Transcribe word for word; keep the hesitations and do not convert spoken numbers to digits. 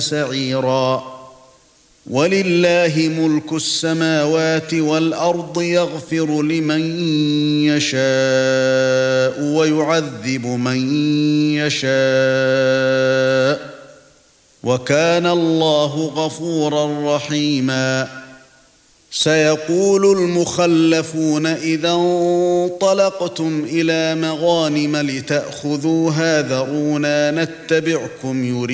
سعيرا ولله ملك السماوات والأرض يغفر لمن يشاء ويعذب من يشاء وكان الله غفورا رحيما سيقول المخلفون إذا انطلقتم إلى مغانم لتأخذوها ذرونا نتبعكم يريدون